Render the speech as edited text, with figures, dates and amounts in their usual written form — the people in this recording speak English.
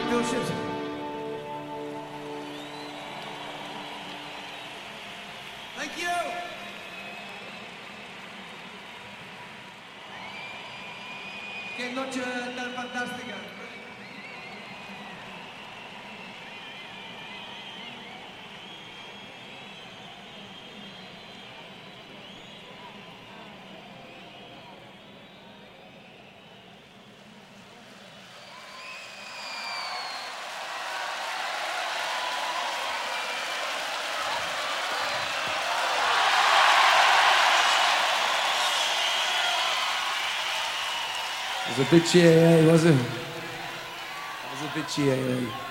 Pilships. Thank you. Qué noche tan fantástica. It was a bit cheery, was it? It was a bit cheery.